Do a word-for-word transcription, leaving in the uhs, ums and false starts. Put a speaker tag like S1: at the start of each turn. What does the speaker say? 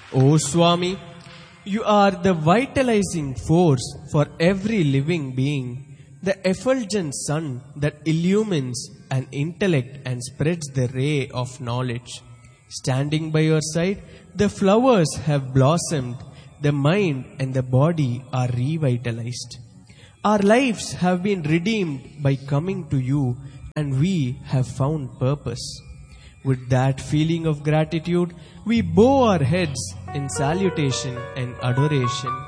S1: O Swami, you are the vitalizing force for every living being, the effulgent sun that illumines an intellect and spreads the ray of knowledge. Standing by your side, the flowers have blossomed, the mind and the body are revitalized. Our lives have been redeemed by coming to you, and we have found purpose. With that feeling of gratitude, we bow our heads in salutation and adoration.